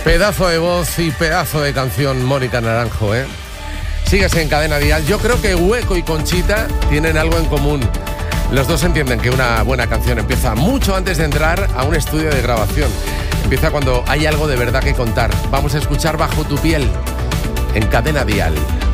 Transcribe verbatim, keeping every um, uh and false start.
Pedazo de voz y pedazo de canción, Mónica Naranjo, ¿eh? Sigues en Cadena Dial. Yo creo que Hueco y Conchita tienen algo en común. Los dos entienden que una buena canción empieza mucho antes de entrar a un estudio de grabación. Empieza cuando hay algo de verdad que contar. Vamos a escuchar Bajo tu piel en Cadena Dial.